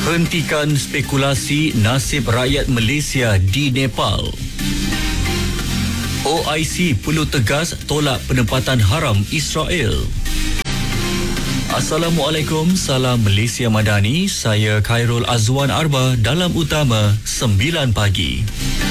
Hentikan spekulasi nasib rakyat Malaysia di Nepal. OIC perlu tegas tolak penempatan haram Israel. Assalamualaikum, salam Malaysia Madani. Saya Khairul Azwan Arba dalam Utama 9 pagi.